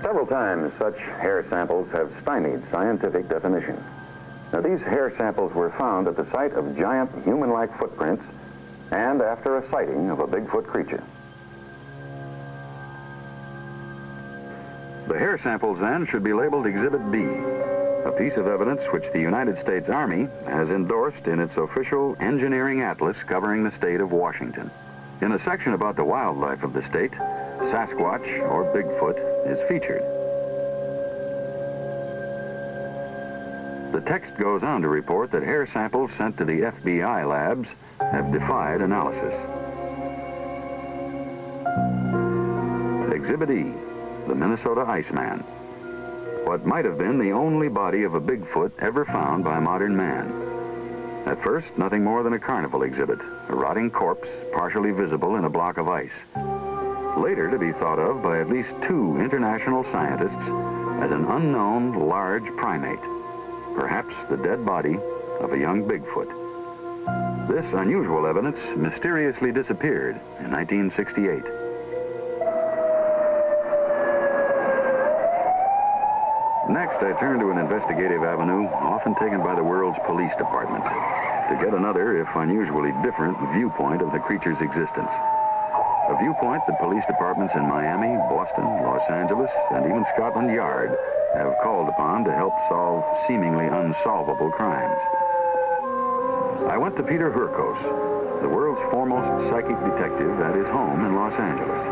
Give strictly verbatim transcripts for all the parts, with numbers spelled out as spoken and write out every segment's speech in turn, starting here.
Several times, such hair samples have stymied scientific definition. Now, these hair samples were found at the site of giant human-like footprints and after a sighting of a Bigfoot creature. The hair samples, then, should be labeled Exhibit B, a piece of evidence which the United States Army has endorsed in its official engineering atlas covering the state of Washington. In a section about the wildlife of the state, Sasquatch, or Bigfoot, is featured. The text goes on to report that hair samples sent to the F B I labs have defied analysis. Exhibit E, the Minnesota Iceman. What might have been the only body of a Bigfoot ever found by modern man. At first, nothing more than a carnival exhibit, a rotting corpse partially visible in a block of ice. Later to be thought of by at least two international scientists as an unknown large primate, perhaps the dead body of a young Bigfoot. This unusual evidence mysteriously disappeared in nineteen sixty-eight. Next, I turn to an investigative avenue often taken by the world's police departments to get another, if unusually different, viewpoint of the creature's existence. A viewpoint that police departments in Miami, Boston, Los Angeles, and even Scotland Yard have called upon to help solve seemingly unsolvable crimes. I went to Peter Hurkos, the world's foremost psychic detective, at his home in Los Angeles.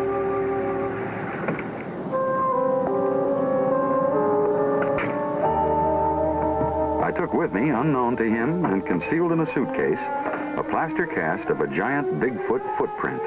I took with me, unknown to him and concealed in a suitcase, a plaster cast of a giant Bigfoot footprint.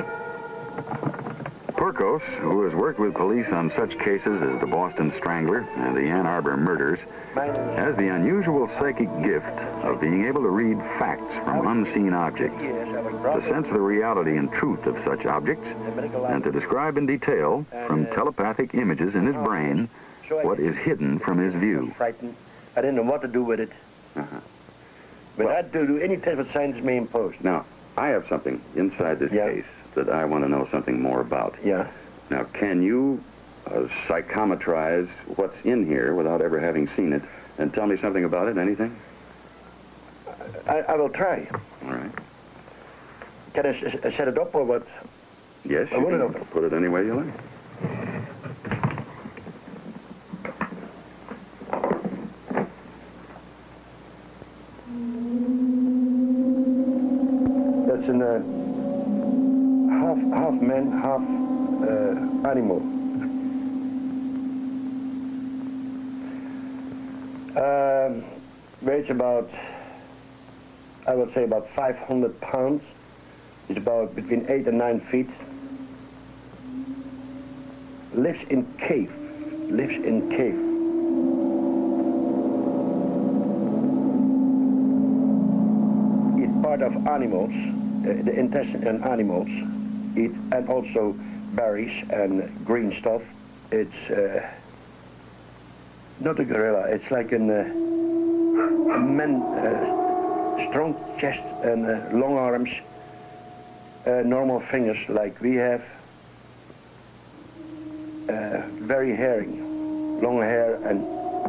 Hurkos, who has worked with police on such cases as the Boston Strangler and the Ann Arbor murders, has the unusual psychic gift of being able to read facts from unseen objects, to sense the reality and truth of such objects, and to describe in detail, from telepathic images in his brain, what is hidden from his view. I didn't know what to do with it. Uh-huh. But Well, I had to do any test what scientists may impose. Now, I have something inside this Yeah. case that I want to know something more about. Yeah. Now, can you uh, psychometrize what's in here without ever having seen it and tell me something about it, anything? I, I will try. All right. Can I s- s- set it up or what? Yes, I you want to can know. put it any way you like. That's an uh, half half man, half uh, animal. Um, weighs about, I would say about five hundred pounds. It's about between eight and nine feet. Lives in cave. Lives in cave. Eat part of animals, uh, the intestine and animals. Eat and also berries and green stuff. It's uh, not a gorilla. It's like an, uh, a man, uh, strong chest and uh, long arms, uh, normal fingers like we have. Uh, very hairy, long hair and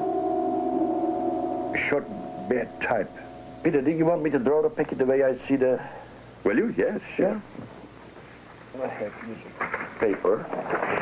short beard type. Peter, do you want me to draw the picture the way I see the... Will you? Yes, sure. I have used paper.